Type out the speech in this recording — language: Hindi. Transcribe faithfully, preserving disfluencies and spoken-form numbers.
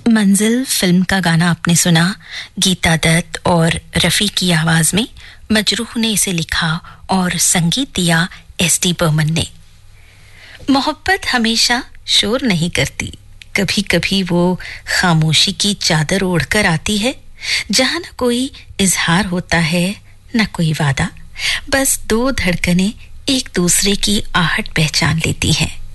मंजिल फिल्म का गाना आपने सुना, गीता दत्त और रफ़ी की आवाज में। मजरूह ने इसे लिखा और संगीत दिया एस डी बर्मन ने। मोहब्बत हमेशा शोर नहीं करती, कभी कभी वो खामोशी की चादर ओढ़कर आती है, जहां न कोई इजहार होता है न कोई वादा, बस दो धड़कनें एक दूसरे की आहट पहचान लेती हैं।